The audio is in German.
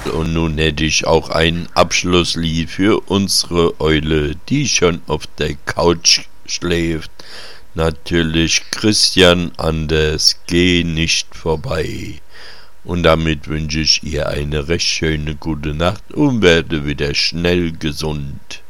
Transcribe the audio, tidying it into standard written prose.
Und nun hätte ich auch ein Abschlusslied für unsere Eule, die schon auf der Couch schläft. Natürlich Christian Anders, geh nicht vorbei. Und damit wünsche ich ihr eine recht schöne gute Nacht und werde wieder schnell gesund.